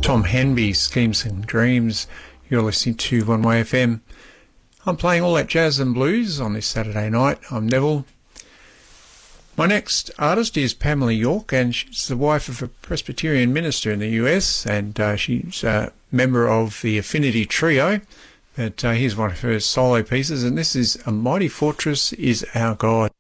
Tom Henby, Schemes and Dreams. You're listening to One Way FM. I'm playing all that jazz and blues on this Saturday night. I'm Neville. My next artist is Pamela York, and she's the wife of a Presbyterian minister in the US, and she's a member of the Affinity Trio. But here's one of her solo pieces, and this is A Mighty Fortress Is Our God.